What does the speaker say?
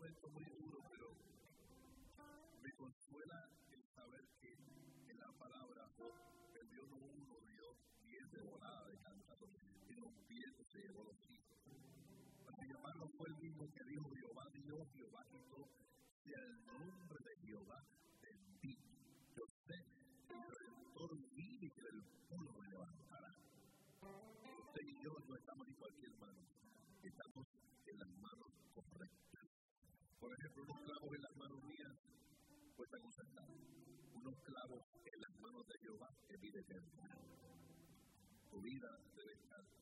momento muy duro, pero me consuela el saber que en la palabra perdió no uno, dio 10 de volada de cántaro, y los pies se llevó los hijos. Sin embargo, fue el mismo que dijo: Jehová dio, Jehová quitó, sea el nombre de Jehová bendito. Yo sé que el Redentor vive y que del polvo me levantará. Usted y yo no estamos en cualquier mano, estamos en las manos correctas. Por ejemplo, unos clavos en las manos mías cuestan un centavo. Unos clavos en las manos de Jehová es vida eterna. Tu vida debe estar